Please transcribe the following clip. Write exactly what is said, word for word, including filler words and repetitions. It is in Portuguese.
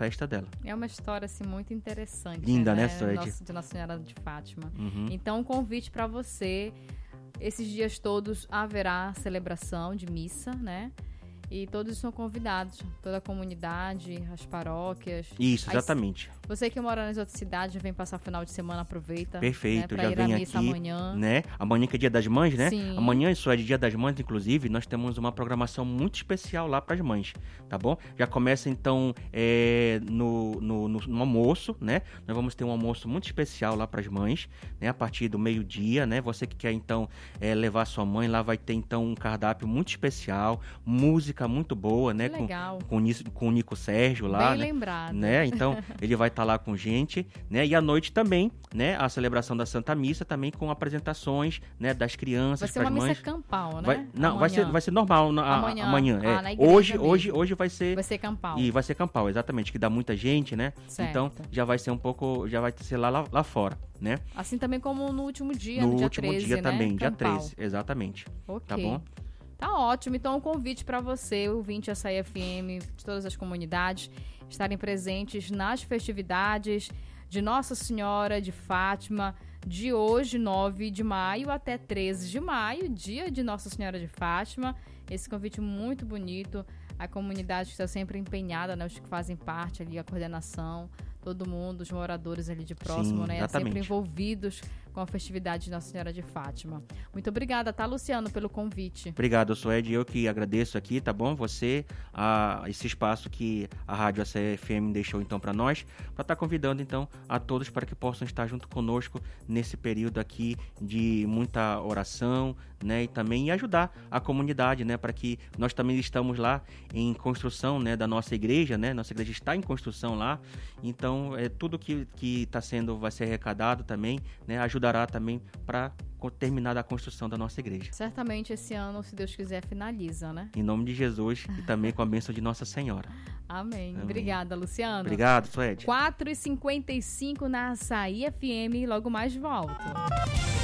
festa dela. É uma história assim, muito interessante. Linda, né, né Suede? Nossa, de Nossa Senhora de Fátima. Uhum. Então, um convite para você. Esses dias todos haverá celebração de missa, né? E todos são convidados, toda a comunidade, as paróquias. Isso, as... exatamente. Você que mora nas outras cidades, vem passar o final de semana, aproveita. Perfeito, né, já ir vem à missa aqui, amanhã. né? Amanhã que é dia das mães, né? Sim. Amanhã, isso é de dia das mães, inclusive, nós temos uma programação muito especial lá para as mães, tá bom? Já começa, então, é, no, no, no, no almoço, né? Nós vamos ter um almoço muito especial lá para as mães, né? A partir do meio-dia, né? Você que quer, então, é, levar sua mãe, lá vai ter, então, um cardápio muito especial, música muito boa, né? Que legal. Com, com, com o Nico Sérgio lá, Bem né? lembrado. Né? Então, ele vai estar tá lá com gente, né? E à noite também, né? A celebração da Santa Missa também com apresentações, né? Das crianças, vai ser pras uma mães. missa campal, né? Vai, não, amanhã. vai ser, vai ser normal na, amanhã. amanhã. Ah, É. na igreja Hoje, mesmo. hoje, hoje vai ser. Vai ser campal. E vai ser campal, exatamente, que dá muita gente, né? Certo. Então, já vai ser um pouco, já vai ser lá, lá, lá fora, né? Assim também como no último dia, no, no dia último treze, dia né? também, dia Campal. treze, exatamente. Ok. Tá bom? Tá ótimo. Então, um convite para você, ouvinte Açaí F M, de todas as comunidades, estarem presentes nas festividades de Nossa Senhora de Fátima, de hoje, nove de maio, até treze de maio, dia de Nossa Senhora de Fátima. Esse convite muito bonito. A comunidade que está sempre empenhada, né? Os que fazem parte ali, a coordenação, todo mundo, os moradores ali de próximo, Sim, né? exatamente. Sempre envolvidos com a festividade de Nossa Senhora de Fátima. Muito obrigada, tá, Luciano, pelo convite. Obrigado, Suede. Eu que agradeço aqui, tá bom? Você, a, esse espaço que a Rádio Açaí F M deixou então para nós, para estar tá convidando então a todos para que possam estar junto conosco nesse período aqui de muita oração, né? E também ajudar a comunidade, né? Para que nós também estamos lá em construção, né? Da nossa igreja, né? Nossa igreja está em construção lá, então é tudo que que está sendo vai ser arrecadado também, né? Ajudará também para terminar a construção da nossa igreja. Certamente esse ano, se Deus quiser, finaliza, né? Em nome de Jesus e também com a bênção de Nossa Senhora. Amém. Amém. Obrigada, Luciano. Obrigado, Suede. quatro e cinquenta e cinco na Açaí F M, logo mais de volta.